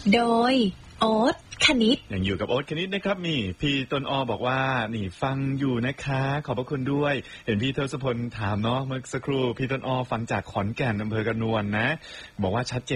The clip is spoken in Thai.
โดยโอ๊ตคณิตยังอยู่กับโอ๊ตคณิตนะครับนี่พี่ต้นอ้อบอกว่านี่ฟังอยู่นะคะขอบพระคุณด้วยเห็นพี่ทศพลถามเนาะเมื่อสักครู่พี่ต้นอ้อฟังจากขอนแก่นอำเภอกระนวนนะบอกว่าชัดเจ